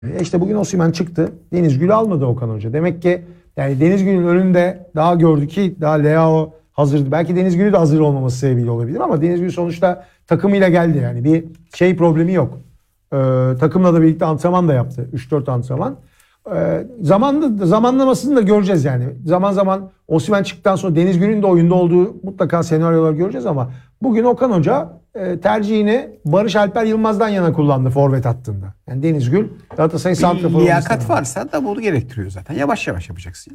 İşte bugün Osimhen çıktı. Deniz Gül almadı Okan Hoca. Demek ki yani Deniz Gül'ün önünde daha gördü ki daha Leao hazırdı. Belki Deniz Gül'ü de hazır olmaması sebebiyle olabilir ama Deniz Gül sonuçta takımıyla geldi yani. Bir şey problemi yok. Takımla da birlikte antrenman da yaptı. 3-4 antrenman. Zamanlamasını da göreceğiz yani. Zaman zaman Osimhen çıktıktan sonra Deniz Gül'ün de oyunda olduğu mutlaka senaryolar göreceğiz ama bugün Okan Hoca tercihini Barış Alper Yılmaz'dan yana kullandı forvet hattında. Yani Deniz Gül Galatasaray santraforu. Liyakat varsa da bunu gerektiriyor zaten. Yavaş yavaş yapacaksın.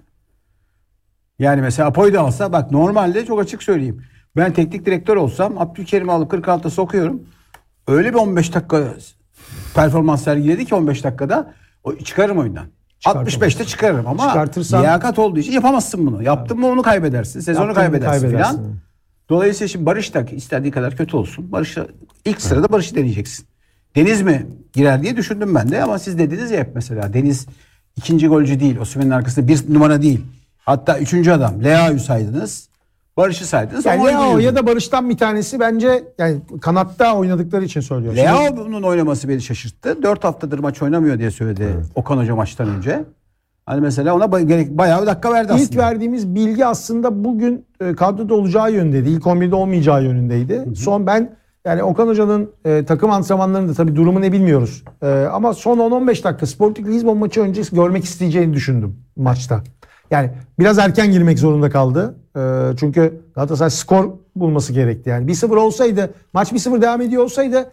Yani mesela Apo'yu da alsa bak normalde çok açık söyleyeyim. Ben teknik direktör olsam Abdülkerim'i alıp 46'a sokuyorum. Öyle bir 15 dakika performans sergiledi ki 15 dakikada çıkarım oyundan. 65'te çıkarırım ama liyakat olduğu için yapamazsın bunu. Yaptın mı onu kaybedersin. Sezonu kaybedersin filan. Dolayısıyla şimdi Barış da istediği kadar kötü olsun. Barış'ı ilk sırada Barış'ı deneyeceksin. Deniz mi girer diye düşündüm ben de ama siz dediniz ya hep mesela. Deniz ikinci golcü değil. Osimhen'in arkasında bir numara değil. Hatta üçüncü adam. Leao'yu saydınız. Barış'ı saydınız. Yani Leao ya da Barış'tan bir tanesi bence yani kanatta oynadıkları için söylüyorum. Leao'nun oynaması beni şaşırttı. 4 haftadır maç oynamıyor diye söyledi Okan Hoca maçtan önce. Hani mesela ona bayağı bir dakika verdi aslında. İlk verdiğimiz bilgi aslında bugün kadroda olacağı yönündeydi. İlk 11'de olmayacağı yönündeydi. Son ben yani Okan Hoca'nın takım antrenmanlarında tabii durumu ne bilmiyoruz. Ama son 10-15 dakika Sporting Lisbon maçı öncesi görmek isteyeceğini düşündüm maçta. Yani biraz erken girmek zorunda kaldı. Çünkü Galatasaray skor bulması gerekti. Yani 1-0 olsaydı, maç 1-0 devam ediyor olsaydı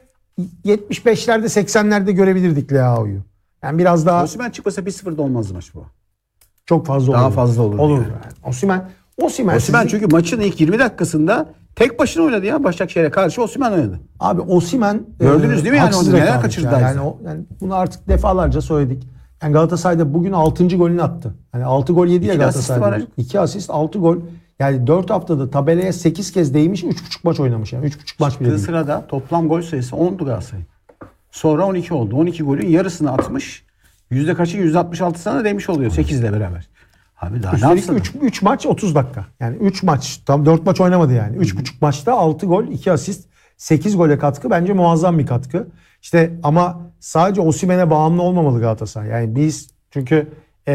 75'lerde 80'lerde görebilirdik Leao'yu. Yani biraz daha Osimhen çıkmasa 1-0'da olmazdı maç bu. Çok fazla daha fazla olurdu. Olur. Yani. Osimhen çünkü maçın ilk 20 dakikasında tek başına oynadı ya. Başakşehir'e karşı Osimhen oynadı. Abi Osimhen gördünüz değil mi yani onu neler kaçırdı yani bunu artık defalarca söyledik. Yani Galatasaray'da bugün 6. golünü attı. Yani 6 gol yedi ya Galatasaray'da. 2 asist 6 gol. Yani 4 haftada tabelaya 8 kez değmiş, 3,5 maç oynamış yani. 3,5 maç bile değil. Sırada toplam gol sayısı 10'du Galatasaray. Sonra 12 oldu. 12 golün yarısını atmış. Yüzde kaçı? %66'sına da değmiş oluyor 8 ile beraber. Abi daha üstelik 3 maç 30 dakika. Yani 3 maç. Tam 4 maç oynamadı yani. 3,5 maçta 6 gol, 2 asist, 8 gole katkı bence muazzam bir katkı. İşte ama sadece Osimhen'e bağımlı olmamalı Galatasaray. Yani biz çünkü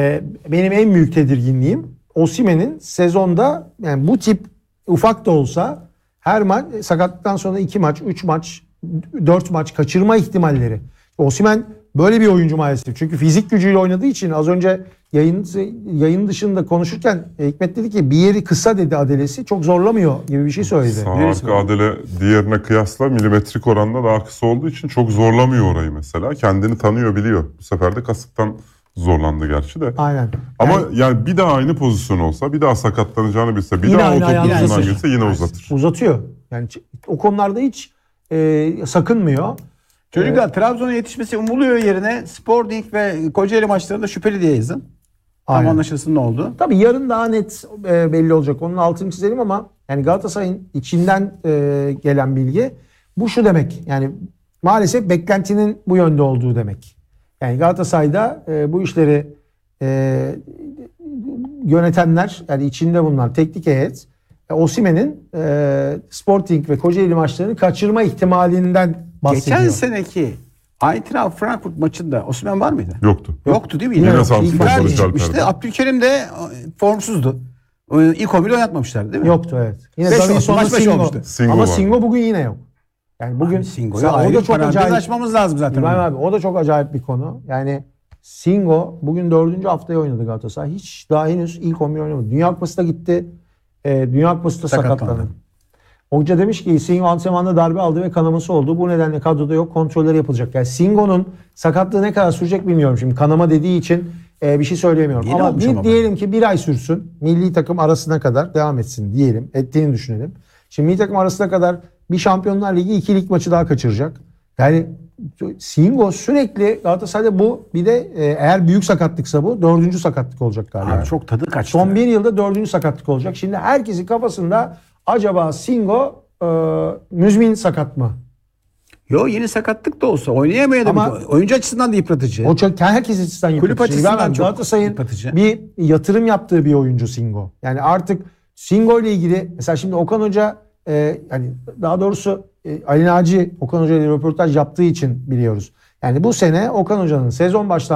benim en büyük tedirginliğim Osimhen'in sezonda yani bu tip ufak da olsa her maç sakatlıktan sonra 2 maç, 3 maç, 4 maç kaçırma ihtimalleri. Osimhen böyle bir oyuncu maalesef. Çünkü fizik gücüyle oynadığı için az önce yayın dışında konuşurken Hikmet dedi ki bir yeri kısa dedi Adelesi. Çok zorlamıyor gibi bir şey söyledi. Sağ arka Adele diğerine kıyasla milimetrik oranda daha kısa olduğu için çok zorlamıyor orayı mesela. Kendini tanıyor, biliyor. Bu sefer de kasıktan zorlandı gerçi de. Aynen. Ama yani bir daha aynı pozisyon olsa, bir daha sakatlanacağını bilse, bir daha o top ucundan girse yine uzatır. Uzatıyor. Yani o konularda hiç sakınmıyor. Çocuklar Trabzon'a yetişmesi umuluyor yerine Sporting ve Kocaeli maçlarında şüpheli diye yazın. Tam anlaşılsın ne oldu? Tabii yarın daha net belli olacak. Onun altını çizelim ama yani Galatasaray'ın içinden gelen bilgi bu şu demek. Yani maalesef beklentinin bu yönde olduğu demek. Yani Galatasaray'da bu işleri yönetenler yani içinde bulunan teknik heyet Osimhen'in Sporting ve Kocaeli maçlarını kaçırma ihtimalinden bahsediyor. Geçen seneki Eintracht Frankfurt maçında Osimhen var mıydı? Yoktu. Yoktu değil mi? Yine santrfor Barış çıkmıştı. Abdülkerim de formsuzdu. İlk 11'de oynatmamışlardı değil mi? Yoktu evet. Yine Davinson'la Singo. Ama Singo bugün yine yok. Yani bugün Singo'ya o da çok acayip. Açmamız lazım zaten. İbrahim abi o da çok acayip bir konu. Yani Singo bugün 4. haftaya oynadı Galatasaray. Hiç daha henüz ilk 11 oynamadı. Dünya Kupası'na gitti. Dünya Kupası'nda sakatlandı. Hoca demiş ki Singo antrenmanda darbe aldı ve kanaması oldu. Bu nedenle kadroda yok. Kontrolleri yapılacak. Yani Singo'nun sakatlığı ne kadar sürecek bilmiyorum şimdi. Kanama dediği için bir şey söyleyemiyorum. Yeni ama diyelim ki bir ay sürsün. Milli takım arasına kadar devam etsin diyelim. Ettiğini düşünelim. Şimdi milli takım arasına kadar bir Şampiyonlar Ligi 2 lig maçı daha kaçıracak. Yani Singo sürekli Galatasaray'da bu bir de eğer büyük sakatlıksa bu 4. sakatlık olacak galiba. Abi çok tadı kaçtı. Son bir yılda 4. sakatlık olacak. Şimdi herkesin kafasında acaba Singo müzmin sakat mı? Yok yeni sakatlık da olsa oynayamayabilir. Oyuncu açısından da yıpratıcı. O çok herkes açısından yıpratıcı. Kulüp açısından çok Galatasaray'ın bir yatırım yaptığı bir oyuncu Singo. Yani artık Singo ile ilgili mesela şimdi Okan Hoca yani daha doğrusu Ali Naci Okan Hoca ile röportaj yaptığı için biliyoruz. Yani bu sene Okan Hoca'nın sezon başlangıcı